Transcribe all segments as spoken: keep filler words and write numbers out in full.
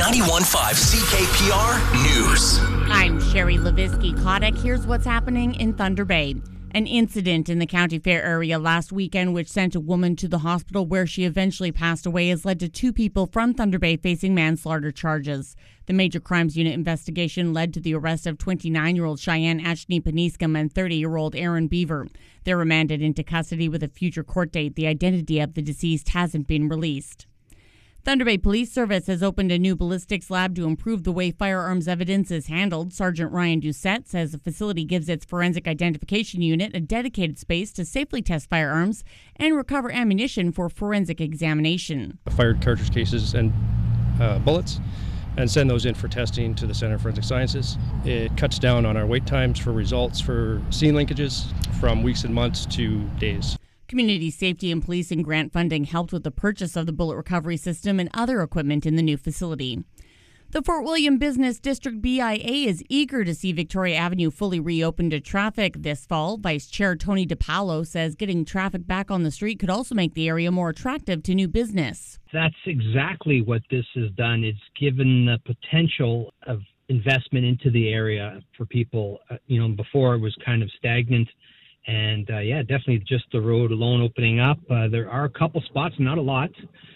ninety-one point five C K P R News. I'm Sherry Leviski-Kotick. Here's what's happening in Thunder Bay. An incident in the County Fair area last weekend which sent a woman to the hospital where she eventually passed away has led to two people from Thunder Bay facing manslaughter charges. The Major Crimes Unit investigation led to the arrest of twenty-nine-year-old Cheyenne Ashni Paniscum and thirty-year-old Aaron Beaver. They're remanded into custody with a future court date. The identity of the deceased hasn't been released. Thunder Bay Police Service has opened a new ballistics lab to improve the way firearms evidence is handled. Sergeant Ryan Doucette says the facility gives its forensic identification unit a dedicated space to safely test firearms and recover ammunition for forensic examination. Fired cartridge cases and uh, bullets and send those in for testing to the Center for Forensic Sciences. It cuts down on our wait times for results for scene linkages from weeks and months to days. Community Safety and Policing grant funding helped with the purchase of the bullet recovery system and other equipment in the new facility. The Fort William Business District B I A is eager to see Victoria Avenue fully reopened to traffic this fall. Vice Chair Tony DiPaolo says getting traffic back on the street could also make the area more attractive to new business. That's exactly what this has done. It's given the potential of investment into the area for people. Uh, you know, before it was kind of stagnant. And, uh, yeah, definitely just the road alone opening up. Uh, there are a couple spots, not a lot.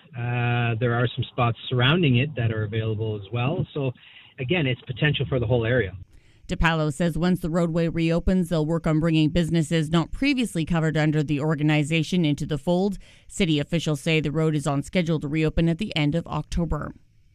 Uh, there are some spots surrounding it that are available as well. So, again, it's potential for the whole area. DiPaolo says once the roadway reopens, they'll work on bringing businesses not previously covered under the organization into the fold. City officials say the road is on schedule to reopen at the end of October.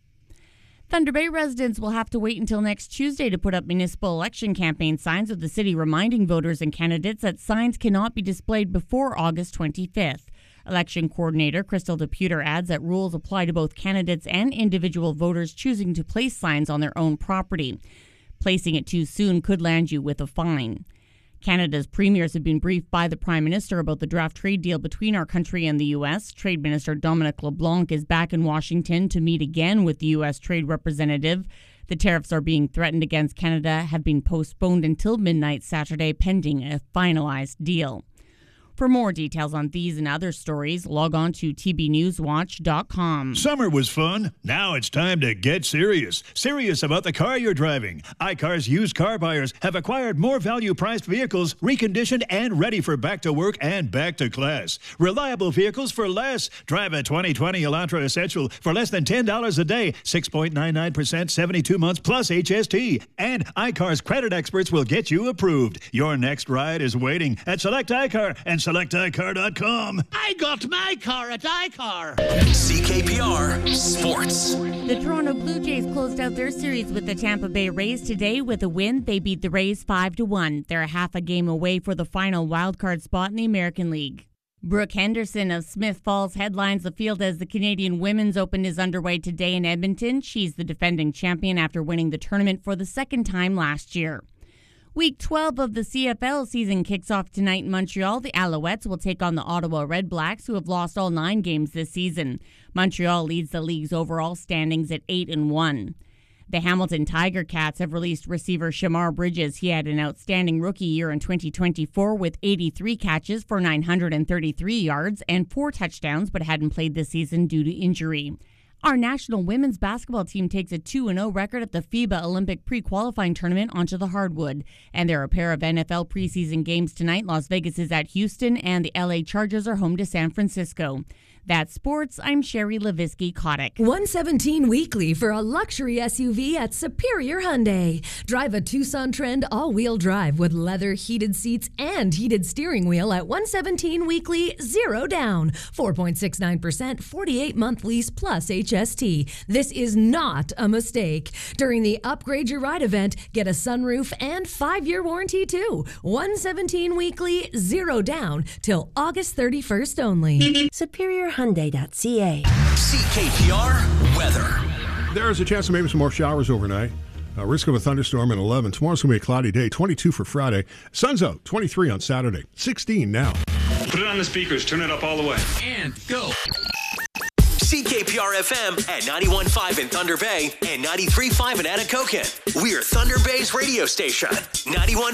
Thunder Bay residents will have to wait until next Tuesday to put up municipal election campaign signs, with the city reminding voters and candidates that signs cannot be displayed before August twenty-fifth. Election coordinator Crystal DePuter adds that rules apply to both candidates and individual voters choosing to place signs on their own property. Placing it too soon could land you with a fine. Canada's premiers have been briefed by the Prime Minister about the draft trade deal between our country and the U S. Trade Minister Dominic LeBlanc is back in Washington to meet again with the U S trade representative. The tariffs are being threatened against Canada have been postponed until midnight Saturday pending a finalized deal. For more details on these and other stories, log on to T B news watch dot com. Summer was fun. Now it's time to get serious. Serious about the car you're driving. iCar's used car buyers have acquired more value-priced vehicles, reconditioned and ready for back to work and back to class. Reliable vehicles for less. Drive a twenty twenty Elantra Essential for less than ten dollars a day, six point nine nine percent, seventy-two months plus H S T. And iCar's credit experts will get you approved. Your next ride is waiting at Select iCar and select i car dot com. I got my car at iCar. C K P R Sports. The Toronto Blue Jays closed out their series with the Tampa Bay Rays today with a win. They beat the Rays five to one. They're a half a game away for the final wildcard spot in the American League. Brooke Henderson of Smith Falls headlines the field as the Canadian Women's Open is underway today in Edmonton. She's the defending champion after winning the tournament for the second time last year. Week twelve of the C F L season kicks off tonight in Montreal. The Alouettes will take on the Ottawa Red Blacks, who have lost all nine games this season. Montreal leads the league's overall standings at eight and one. The Hamilton Tiger Cats have released receiver Shamar Bridges. He had an outstanding rookie year in twenty twenty-four with eighty-three catches for nine hundred thirty-three yards and four touchdowns, but hadn't played this season due to injury. Our national women's basketball team takes a two and oh record at the FIBA Olympic pre-qualifying tournament onto the hardwood. And there are a pair of N F L preseason games tonight. Las Vegas is at Houston, and the L A Chargers are home to San Francisco. That's sports. I'm Sherry Leviski-Kotick. one seventeen weekly for a luxury S U V at Superior Hyundai. Drive a Tucson Trend all-wheel drive with leather heated seats and heated steering wheel at one seventeen weekly, zero down. four point six nine percent, forty-eight month lease plus H S T. This is not a mistake. During the Upgrade Your Ride event, get a sunroof and five-year warranty too. one seventeen weekly, zero down till August thirty-first only. Superior Hyundai dot C A. C K P R weather. There's a chance of maybe some more showers overnight. Uh, risk of a thunderstorm at eleven. Tomorrow's going to be a cloudy day. twenty-two for Friday. Sun's out. twenty-three on Saturday. sixteen now. Put it on the speakers. Turn it up all the way. And go. C K P R F M at ninety-one point five in Thunder Bay and ninety-three point five in Atikokan. We're Thunder Bay's radio station. ninety-one